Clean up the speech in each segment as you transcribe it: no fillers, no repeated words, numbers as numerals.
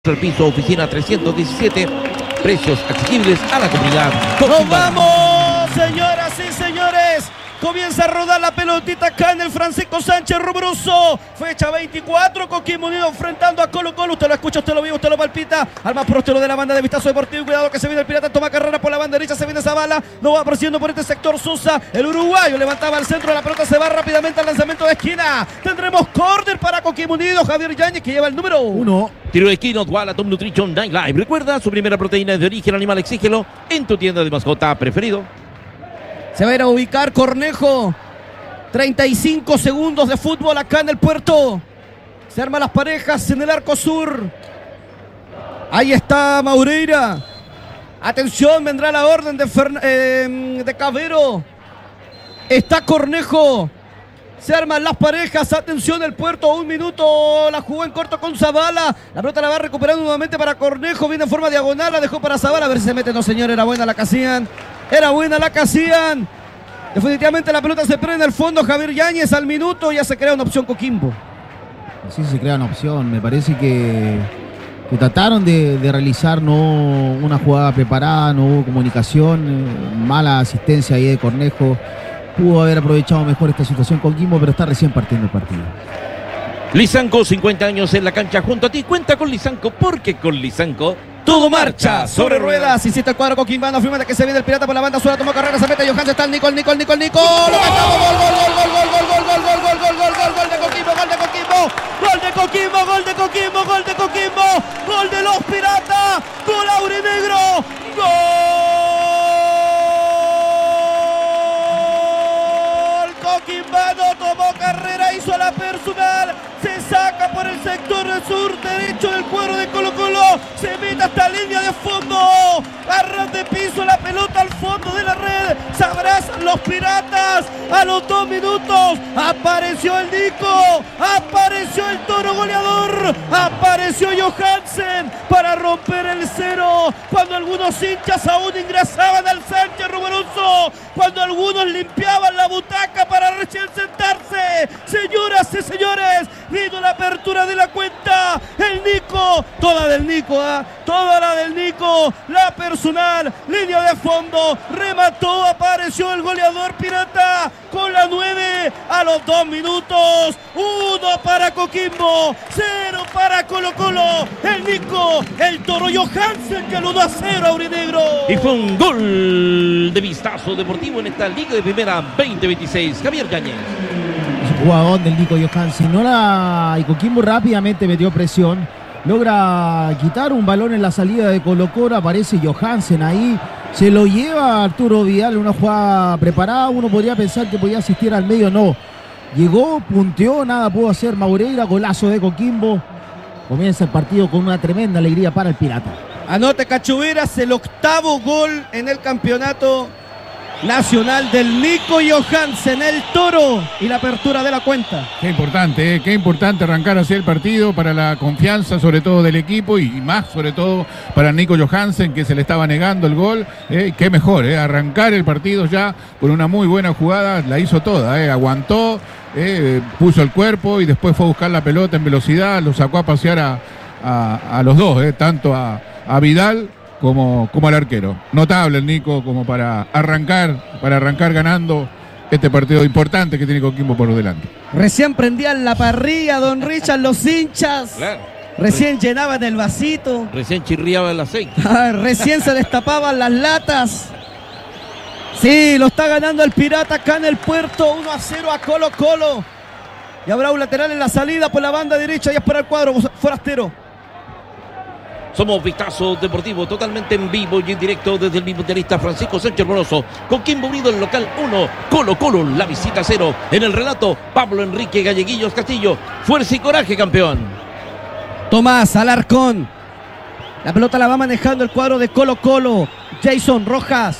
El piso, oficina 317, precios asequibles a la comunidad. ¡Nos vamos, señoras y señores! Comienza a rodar la pelotita acá en el Francisco Sánchez Rubroso. Fecha 24, Coquimbo Unido enfrentando a Colo Colo. Usted lo escucha, usted lo vive, usted lo palpita. Al más próspero de la banda de Vistazo Deportivo. Cuidado que se viene el Pirata, toma carrera por la banda derecha, se viene Zavala. Lo va apareciendo por este sector Sosa. El uruguayo levantaba al centro de la pelota, se va rápidamente al lanzamiento de esquina. Tendremos córner para Coquimbo Unido. Javier Yáñez que lleva el número 1. Tiro de esquina, Odwalla Top Nutrition Night Live. Recuerda, su primera proteína es de origen animal, exígelo en tu tienda de mascota preferido. Se va a ir a ubicar Cornejo. 35 segundos de fútbol acá en el puerto. Se arman las parejas en el arco sur. Ahí está Maureira. Atención, vendrá la orden de Cavero. Está Cornejo. Se arman las parejas, atención el puerto, 1 minuto, la jugó en corto con Zavala, la pelota la va recuperando nuevamente para Cornejo, viene en forma diagonal, la dejó para Zavala, a ver si se mete, no señor, era buena la que hacían, definitivamente la pelota se prende en el fondo, Javier Yáñez al minuto, ya se crea una opción Coquimbo. Sí, se crea una opción, me parece que trataron de realizar no una jugada preparada, no hubo comunicación, mala asistencia ahí de Cornejo. Pudo haber aprovechado mejor esta situación con Coquimbo, pero está recién partiendo el partido. Lisanco, 50 años en la cancha junto a ti. Cuenta con Lisanco, porque con Lisanco todo marcha sobre ruedas. Insiste el cuadro coquimbano, afirma que se viene el Pirata por la banda suela, tomó carrera, se mete Johansen, está el Nico. Lo matamos, gol de Coquimbo, gol de los Piratas, gol aurinegro, Coquimbano tomó carrera, hizo la personal, se saca por el sector sur derecho del cuadro de Colo Colo, se mete hasta línea de fondo, arran de piso la pelota al fondo de la red, se abrazan los Piratas, a los 2 minutos apareció el Nico, apareció el Toro goleador, apareció Johansen para romper el cero, cuando algunos hinchas aún ingresaban al Sánchez Rubroso, cuando algunos limpiaban la butaca para recién sentarse. Señoras y señores, vino la apertura de la cuenta, el Nico, toda del Nico, toda la del Nico, la personal, línea de fondo, remató, apareció el goleador Pirata con la 9 a los 2 minutos, 1 para Coquimbo, 0 para Colo Colo, el Nico, el Toro Johansen que lo 1-0 aurinegro. Y fue un gol de Vistazo Deportivo en esta Liga de Primera 2026. Javier Yáñez. Jugador del Nico Johansen, y Coquimbo rápidamente metió presión, logra quitar un balón en la salida de Colo Colo, aparece Johansen ahí, se lo lleva Arturo Vidal, una jugada preparada, uno podría pensar que podía asistir al medio, no, llegó, punteó, nada pudo hacer Maureira, golazo de Coquimbo, comienza el partido con una tremenda alegría para el Pirata. Anote Cachuveras, el 8º gol en el campeonato nacional del Nico Johansen, el Toro, y la apertura de la cuenta. Qué importante arrancar así el partido para la confianza sobre todo del equipo y más sobre todo para Nico Johansen, que se le estaba negando el gol. Qué mejor, arrancar el partido ya con una muy buena jugada, la hizo toda, aguantó, puso el cuerpo y después fue a buscar la pelota en velocidad, lo sacó a pasear a los dos, tanto a Vidal como al arquero. Notable el Nico como para arrancar ganando este partido importante que tiene Coquimbo por delante. Recién prendían la parrilla, don Richard, los hinchas. Claro. Recién llenaban el vasito. Recién chirriaba el aceite. Recién se destapaban las latas. Sí, lo está ganando el Pirata acá en el puerto, 1-0 a Colo Colo. Y habrá un lateral en la salida por la banda derecha y es para el cuadro forastero. Somos Vistazo Deportivo, totalmente en vivo y en directo desde el mundialista Francisco Sánchez Rubroso. Coquimbo Unido en local 1, Colo Colo la visita 0. En el relato, Pablo Enrique Galleguillos Castillo. Fuerza y coraje, campeón. Tomás Alarcón. La pelota la va manejando el cuadro de Colo Colo. Jason Rojas.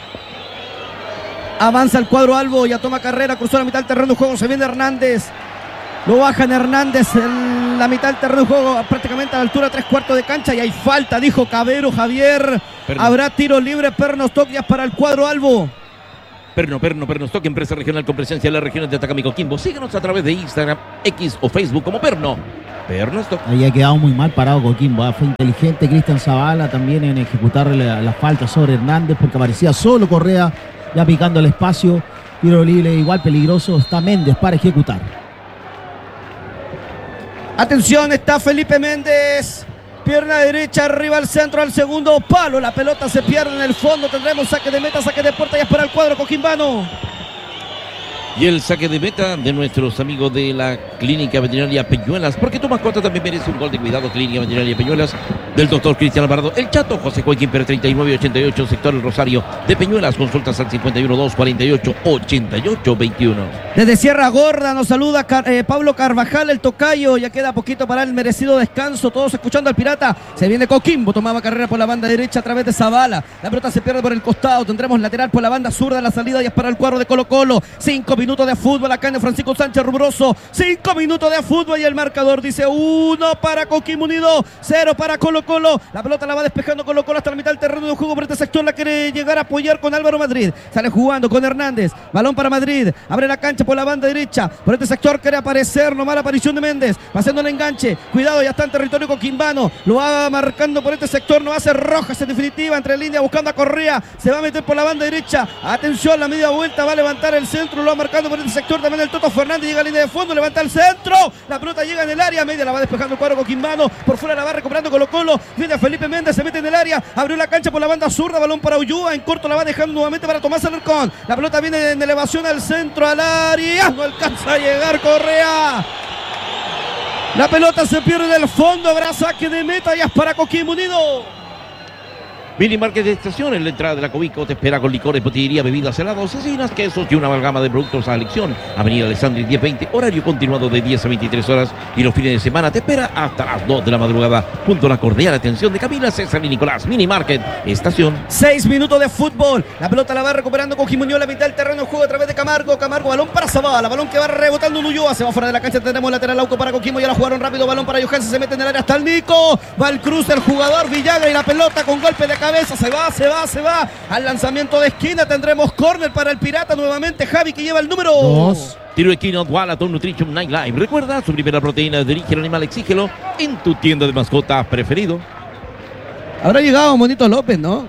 Avanza el cuadro Albo, ya toma carrera, cruzó la mitad del terreno de juego, se viene Hernández. Lo bajan Hernández en la mitad del terreno de juego, prácticamente a la altura 3/4 de cancha, y hay falta, dijo Cavero, Javier. Perdón. Habrá tiro libre, Pernostoc ya para el cuadro Albo. Pernostoc, empresa regional con presencia en las regiones de Atacama y Coquimbo. Síguenos a través de Instagram, X o Facebook como Perno. Ernesto. Había quedado muy mal parado Coquimbo. Fue inteligente Cristian Zavala también en ejecutarle la falta sobre Hernández, porque aparecía solo Correa ya picando el espacio. Tiro libre igual peligroso. Está Méndez para ejecutar. Atención, está Felipe Méndez. Pierna derecha, arriba al centro, al segundo palo. La pelota se pierde en el fondo. Tendremos saque de meta, saque de puerta. Ya es para el cuadro coquimbano. Y el saque de meta de nuestros amigos de la Clínica Veterinaria Peñuelas, porque tu mascota también merece un gol de cuidado. Clínica Veterinaria Peñuelas, del doctor Cristian Alvarado, el Chato, José Joaquín Pérez, 3988, sector El Rosario de Peñuelas. Consultas al 51-248-88-21. Desde Sierra Gorda nos saluda Pablo Carvajal, el tocayo. Ya queda poquito para el merecido descanso. Todos escuchando al Pirata. Se viene Coquimbo, tomaba carrera por la banda derecha a través de Zavala. La pelota se pierde por el costado. Tendremos lateral por la banda zurda. La salida ya es para el cuadro de Colo-Colo. 5 minutos de fútbol acá en Francisco Sánchez Rubroso. 5 minutos de fútbol y el marcador dice 1 para Coquimbo Unido, 0 para Colo-Colo. La pelota la va despejando Colo-Colo hasta la mitad del terreno de juego por este sector. La quiere llegar a apoyar con Álvaro Madrid. Sale jugando con Hernández. Balón para Madrid. Abre la cancha por la banda derecha. Por este sector quiere aparecer. No mala aparición de Méndez. Haciendo el enganche. Cuidado, ya está en territorio coquimbano. Lo va marcando por este sector. No hace Rojas en definitiva. Entre líneas buscando a Correa. Se va a meter por la banda derecha. Atención, la media vuelta. Va a levantar el centro. Lo va marcando por este sector también el Toto Fernández. Llega a línea de fondo. Levanta el centro. La pelota llega en el área. Media la va despejando el cuadro coquimbano. Por fuera la va recuperando Colo-Colo. Viene Felipe Méndez. Se mete en el área. Abrió la cancha por la banda zurda. Balón para Ulloa. En corto la va dejando nuevamente para Tomás Alarcón. La pelota viene en elevación al centro, al área. No alcanza a llegar Correa. La pelota se pierde en el fondo. Habrá saque de meta. Ya es para Coquimbo Unido. Mini Market de Estación, en la entrada de la Cobico, te espera con licores, botillería, bebidas, helados, cecinas, quesos y una amalgama de productos a elección. Avenida Alessandri 1020, horario continuado de 10 a 23 horas y los fines de semana te espera hasta las 2 de la madrugada, junto a la cordial atención de Camila, César y Nicolás. Mini Market Estación. 6 minutos de fútbol. La pelota la va recuperando Coquimbo Unido, la mitad del terreno, juego a través de Camargo. Camargo, balón para Zavala, balón que va rebotando en Ulloa, se va fuera de la cancha, tenemos lateral Auco para Coquimbo, ya la jugaron rápido, balón para Johansen, se mete en el área hasta el Nico. Va el cruce, el jugador Villagra y la pelota con golpe de cabeza, se va al lanzamiento de esquina. Tendremos córner para el Pirata nuevamente. Javi, que lleva el número 2. Tiro de esquina, Wallaton Nutrition Nightlife. Recuerda, su primera proteína de origen animal, exígelo en tu tienda de mascotas preferido. Habrá llegado Monito López, ¿no?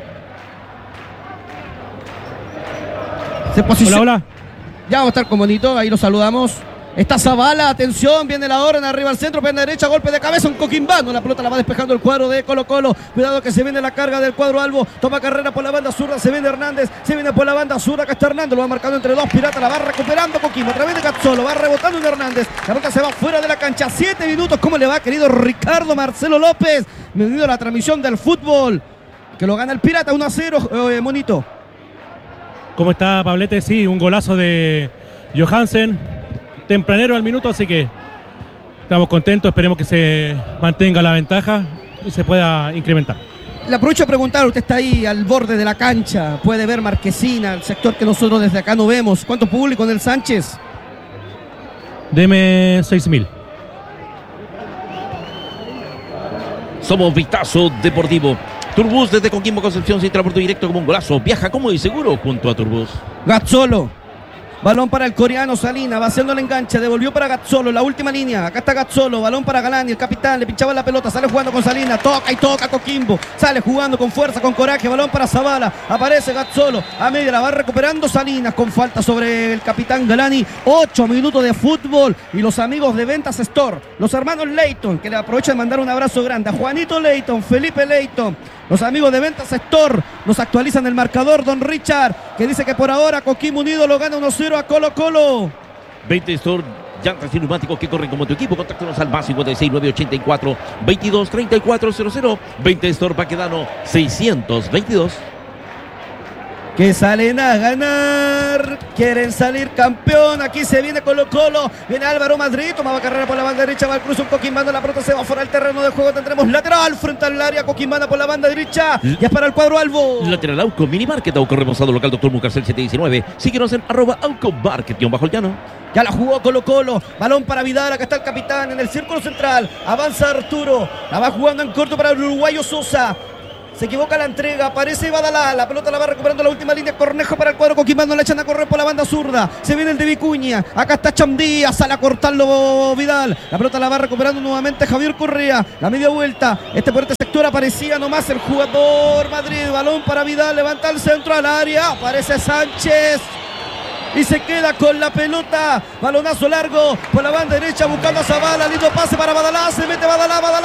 Se posiciona. Hola. Ya vamos a estar con Monito, ahí lo saludamos. Está Zavala, atención, viene la orden arriba al centro, pierna derecha, golpe de cabeza, un coquimbano. La pelota la va despejando el cuadro de Colo-Colo. Cuidado que se viene la carga del cuadro Albo. Toma carrera por la banda zurda, se viene Hernández, se viene por la banda zurda. Acá está Hernández, lo va marcando entre dos. Pirata la va recuperando Coquimbo a través de Gazzolo, va rebotando en Hernández. La pelota se va fuera de la cancha. 7 minutos, ¿cómo le va, querido Ricardo Marcelo López? Bienvenido a la transmisión del fútbol, que lo gana el Pirata 1-0, Monito. ¿Cómo está, Pablete? Sí, un golazo de Johansen. Tempranero al minuto, así que estamos contentos, esperemos que se mantenga la ventaja y se pueda incrementar. Le aprovecho a preguntar, usted está ahí al borde de la cancha, puede ver Marquesina, el sector que nosotros desde acá no vemos. ¿Cuánto público en el Sánchez? Deme 6.000. Somos Vistazo Deportivo. Turbus desde Coquimbo Concepción, sin transporte directo como un golazo. Viaja cómodo y seguro junto a Turbus. Gazzolo. Balón para el coreano Salina, va haciendo el enganche, devolvió para Gazzolo, la última línea, acá está Gazzolo, balón para Galani, el capitán, le pinchaba la pelota, sale jugando con Salina, toca y toca Coquimbo, sale jugando con fuerza, con coraje, balón para Zavala, aparece Gazzolo, a media la va recuperando Salinas con falta sobre el capitán Galani. 8 minutos de fútbol y los amigos de Ventas Store, los hermanos Leighton, que le aprovecho de mandar un abrazo grande a Juanito Leighton, Felipe Leighton. Los amigos de Ventas Store nos actualizan el marcador, don Richard, que dice que por ahora Coquimbo Unido lo gana 1-0 a Colo-Colo. 20 Store, llantas y neumáticos que corren como tu equipo. Contáctanos al más 56 984 22 34 00. 20 Store Baquedano 622. Que salen a ganar, quieren salir campeón. Aquí se viene Colo-Colo, viene Álvaro Madrid, tomaba carrera por la banda derecha, va al cruce un Coquimbano, la pelota se va fuera del terreno de juego. Tendremos lateral frente al área, Coquimbana por la banda derecha, ya es para el cuadro Albo. Lateral Auco, Mini Market, Auco remozado local Dr. Mucarcel 719. Síguenos en @Auco Market _llano. Ya la jugó Colo-Colo, balón para Vidal, acá está el capitán en el círculo central, avanza Arturo, la va jugando en corto para el uruguayo Sosa. Se equivoca la entrega. Aparece Badalá. La pelota la va recuperando la última línea. Cornejo para el cuadro coquimbano. La echan a correr por la banda zurda. Se viene el de Vicuña. Acá está Chamdía. Sale a cortarlo Vidal. La pelota la va recuperando nuevamente Javier Correa. La media vuelta. Por este sector aparecía nomás el jugador Madrid. Balón para Vidal. Levanta el centro al área. Aparece Sánchez. Y se queda con la pelota. Balonazo largo por la banda derecha buscando a Zavala. Lindo pase para Badalá. Se mete Badalá.